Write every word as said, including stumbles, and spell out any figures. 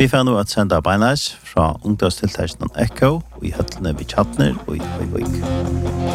Vi får nå at sende beinleis fra ungdomstiltaksjonen Echo i Høtlene ved Tjatner og i Høyvøk.